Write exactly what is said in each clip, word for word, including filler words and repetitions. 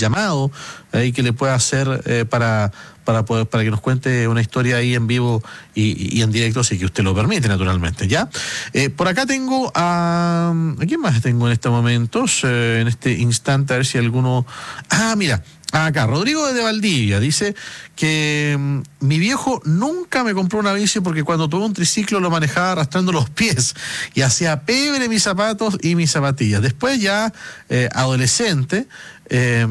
llamado ahí que le pueda hacer eh, para, para, poder, para que nos cuente una historia ahí en vivo y, y en directo, si que usted lo permite, naturalmente, ¿ya? Eh, por acá tengo a... ¿A quién más tengo en estos momentos? Eh, en este instante, a ver si alguno... Ah, mira... Acá, Rodrigo de Valdivia dice que mmm, mi viejo nunca me compró una bici porque cuando tuve un triciclo lo manejaba arrastrando los pies y hacía pebre mis zapatos y mis zapatillas. Después ya, eh, adolescente, eh,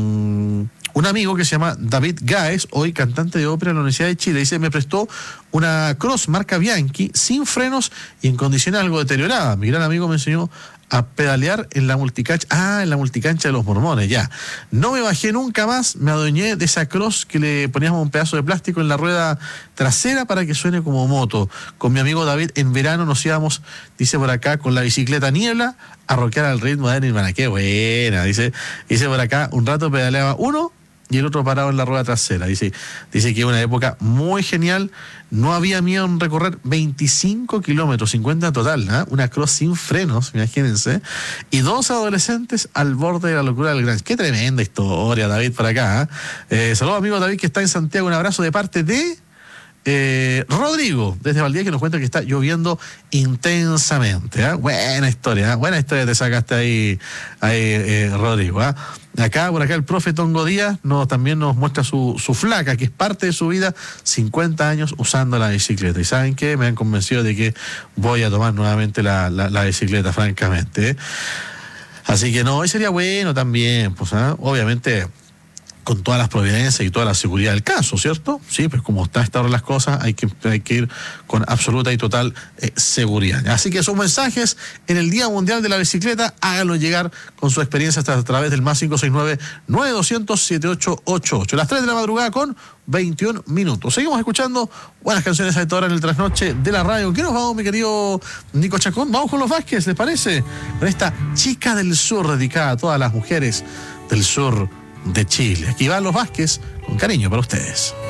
un amigo que se llama David Gaes, hoy cantante de ópera en la Universidad de Chile, dice, me prestó una Cross marca Bianchi, sin frenos y en condiciones algo deterioradas. Mi gran amigo me enseñó a pedalear en la multicancha, ah, en la multicancha de los Mormones, ya. No me bajé nunca más, me adueñé de esa Cross que le poníamos un pedazo de plástico en la rueda trasera para que suene como moto. Con mi amigo David en verano nos íbamos, dice por acá, con la bicicleta Niebla, a rockear al ritmo de Nirvana. Qué buena, dice, dice por acá, un rato pedaleaba uno y el otro parado en la rueda trasera. Dice, dice que es una época muy genial. No había miedo en recorrer veinticinco kilómetros, cincuenta en total, ¿eh? Una Cross sin frenos, imagínense. Y dos adolescentes al borde de la locura del Gran. Qué tremenda historia, David, por acá. ¿eh? Eh, saludos, amigo David, que está en Santiago. Un abrazo de parte de... Eh, Rodrigo, desde Valdivia, que nos cuenta que está lloviendo intensamente. ¿eh? Buena historia, ¿eh? buena historia te sacaste ahí, ahí eh, Rodrigo. ¿eh? Acá, por acá, el profe Tongo Díaz nos, también nos muestra su, su flaca, que es parte de su vida, cincuenta años usando la bicicleta. Y ¿saben qué? Me han convencido de que voy a tomar nuevamente la, la, la bicicleta, francamente. ¿eh? Así que no, hoy sería bueno también, pues, ¿eh? obviamente... con todas las providencias y toda la seguridad del caso, ¿cierto? Sí, pues como está esta hora las cosas, hay que, hay que ir con absoluta y total eh, seguridad. Así que sus mensajes en el Día Mundial de la Bicicleta, háganlo llegar con su experiencia hasta a través del más cinco seis nueve, nueve dos cero cero, siete ocho ocho ocho. Las tres de la madrugada con veintiún minutos. Seguimos escuchando buenas canciones a esta hora en el trasnoche de la radio. ¿Qué nos vamos, mi querido Nico Chacón? Vamos con los Vázquez, ¿les parece? Con esta Chica del Sur, dedicada a todas las mujeres del sur de Chile. Aquí van los Vázquez, con cariño para ustedes.